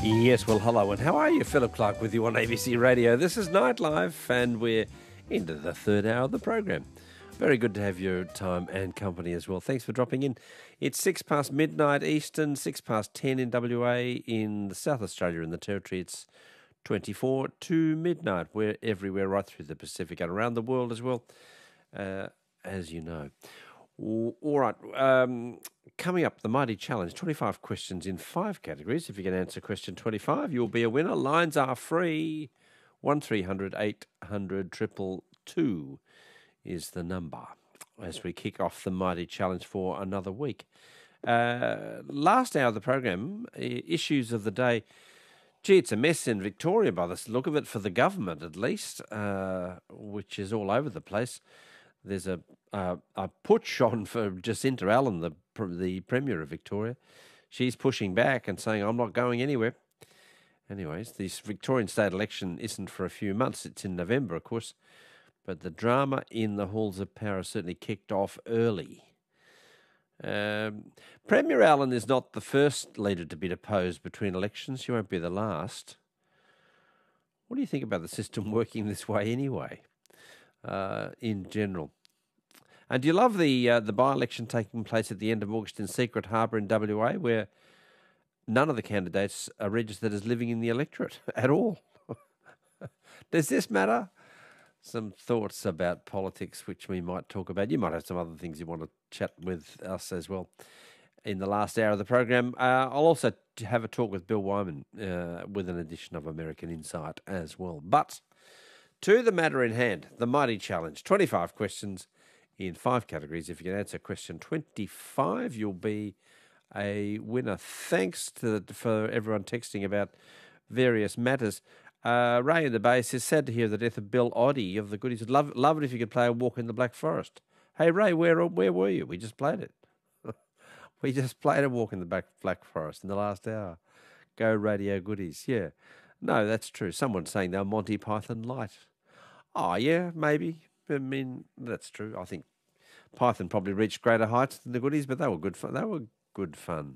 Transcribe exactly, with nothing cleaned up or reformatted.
Yes, well, hello, and how are you? Philip Clark with you on A B C Radio. This is Nightlife, and we're into the third hour of the program. Very good to have your time and company as well. Thanks for dropping in. It's six past midnight Eastern, six past ten in W A. In South Australia and the Territory, it's twenty-four to midnight. We're everywhere right through the Pacific and around the world as well, uh, as you know. All right, um, coming up, the Mighty Challenge, twenty-five questions in five categories. If you can answer question twenty-five, you'll be a winner. Lines are free. one three hundred eight hundred two two two is the number as we kick off the Mighty Challenge for another week. Uh, last hour of the program, issues of the day. Gee, it's a mess in Victoria by the look of it, for the government at least, uh, which is all over the place. There's a uh, a putsch on for Jacinta Allen, the the Premier of Victoria. She's pushing back and saying, I'm not going anywhere. Anyways, this Victorian state election isn't for a few months. It's in November, of course. But the drama in the halls of power certainly kicked off early. Um, Premier Allen is not the first leader to be deposed between elections. She won't be the last. What do you think about the system working this way anyway? Uh, in general. And do you love the uh, the by-election taking place at the end of August in Secret Harbour in W A, where none of the candidates are registered as living in the electorate at all? Does this matter? Some thoughts about politics which we might talk about. You might have some other things you want to chat with us as well in the last hour of the program. Uh, I'll also have a talk with Bill Wyman uh, with an edition of American Insight as well. But to the matter in hand, the Mighty Challenge, twenty-five questions in five categories. If you can answer question twenty-five, you'll be a winner. Thanks to for everyone texting about various matters. Uh, Ray in the Bay says, sad to hear the death of Bill Oddie of the Goodies. Would love, love it if you could play a Walk in the Black Forest. Hey, Ray, where where were you? We just played it. we just played a Walk in the Black, Black Forest in the last hour. Go Radio Goodies, yeah. No, that's true. Someone's saying they're Monty Python light. Oh, yeah, maybe. I mean, that's true. I think Python probably reached greater heights than the Goodies, but they were good fun. They were good fun.